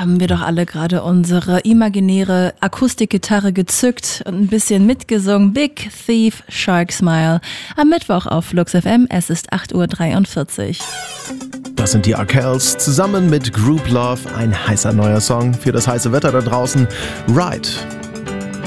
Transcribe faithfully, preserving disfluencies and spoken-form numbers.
haben wir doch alle gerade unsere imaginäre Akustikgitarre gezückt und ein bisschen mitgesungen. Big Thief, Shark Smile. Am Mittwoch auf Flux F M. Es ist acht Uhr dreiundvierzig. Das sind die Arkells zusammen mit Group Love. Ein heißer neuer Song für das heiße Wetter da draußen. Ride